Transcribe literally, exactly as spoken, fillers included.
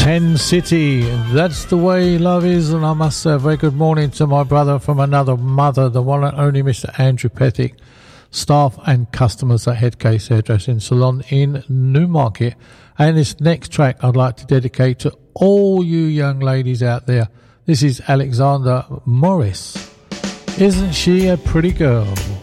Hen City, that's the way love is. And I must say a very good morning to my brother from another mother, the one and only Mister Andrew Pettick, staff and customers at Headcase Hairdressing Salon in Newmarket. And this next track I'd like to dedicate to all you young ladies out there. This is Alexandra Morris. Isn't she a pretty girl?